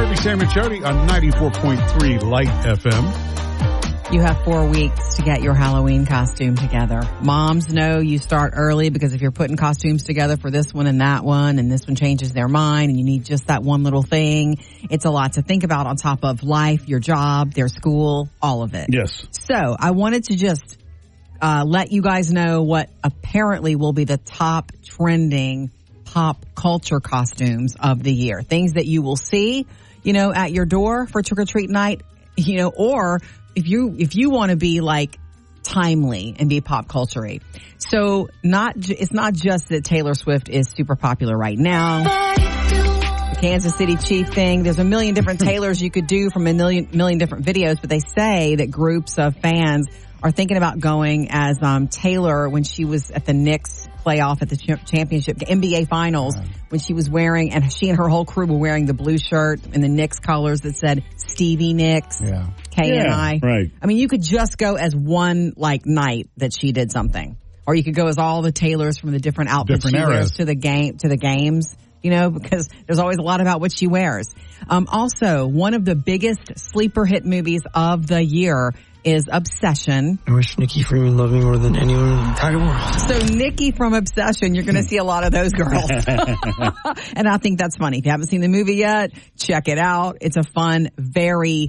Kirby, Sam, and Jody on 94.3 Light FM. You have 4 weeks to get your Halloween costume together. Moms know you start early because if you're putting costumes together for this one and this one changes their mind and you need just that one little thing, it's a lot to think about on top of life, your job, their school, all of it. Yes. So I wanted to just let you guys know what apparently will be the top trending pop culture costumes of the year. Things that you will see, at your door for trick-or-treat night, or if you want to be like timely and be pop culture-y. So it's not just that Taylor Swift is super popular right now. The Kansas City Chief thing, there's a million different Taylors you could do from a million different videos, but they say that groups of fans are thinking about going as Taylor when she was at the Knicks playoff at the championship, NBA finals, when she was wearing, and she and her whole crew were wearing the blue shirt and the Knicks colors that said Stevie Nicks, K-N-I. Right. I mean, you could just go as one night that she did something, or you could go as all the Taylors from the different outfits she wears to the games. Because there's always a lot about what she wears. Also, one of the biggest sleeper hit movies of the year is Obsession. I wish Nikki Freeman loved me more than anyone in the entire world. So Nikki from Obsession, you're going to see a lot of those girls. And I think that's funny. If you haven't seen the movie yet, check it out. It's a fun, very